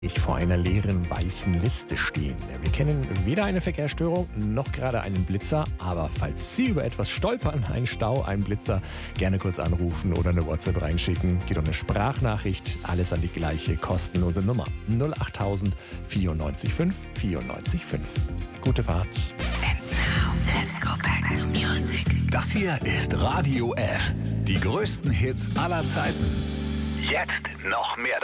Ich vor einer leeren weißen Liste stehen. Wir kennen weder eine Verkehrsstörung noch gerade einen Blitzer, aber falls Sie über etwas stolpern, einen Stau, einen Blitzer, gerne kurz anrufen oder eine WhatsApp reinschicken. Geht um eine Sprachnachricht, alles an die gleiche kostenlose Nummer 08000 94 5 94 5. Gute Fahrt. And now, let's go back to music. Das hier ist Radio F. Die größten Hits aller Zeiten. Jetzt noch mehr